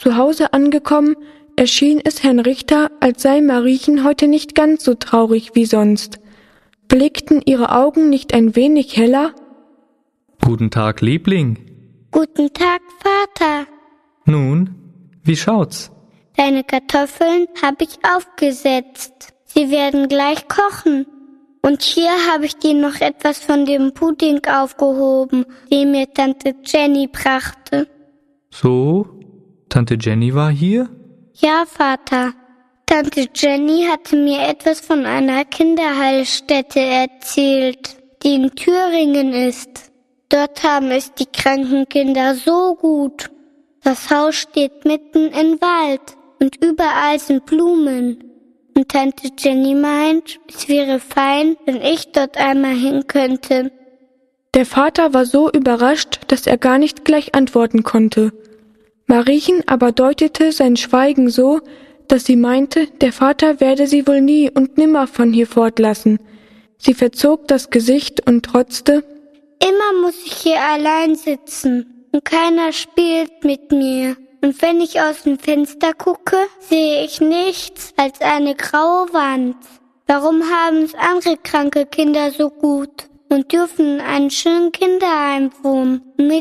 Zu Hause angekommen, erschien es Herrn Richter, als sei Mariechen heute nicht ganz so traurig wie sonst. Blickten ihre Augen nicht ein wenig heller? »Guten Tag, Liebling.« »Guten Tag, Vater.« »Nun, wie schaut's?« »Deine Kartoffeln habe ich aufgesetzt. Sie werden gleich kochen. Und hier habe ich dir noch etwas von dem Pudding aufgehoben, den mir Tante Jenny brachte.« »So, Tante Jenny war hier?« »Ja, Vater. Tante Jenny hatte mir etwas von einer Kinderheilstätte erzählt, die in Thüringen ist. Dort haben es die kranken Kinder so gut. Das Haus steht mitten im Wald und überall sind Blumen. Und Tante Jenny meint, es wäre fein, wenn ich dort einmal hin könnte.« Der Vater war so überrascht, dass er gar nicht gleich antworten konnte. Mariechen aber deutete sein Schweigen so, dass sie meinte, der Vater werde sie wohl nie und nimmer von hier fortlassen. Sie verzog das Gesicht und trotzte: »Immer muss ich hier allein sitzen und keiner spielt mit mir. Und wenn ich aus dem Fenster gucke, sehe ich nichts als eine graue Wand. Warum haben es andere kranke Kinder so gut und dürfen in einem schönen Kinderheim wohnen?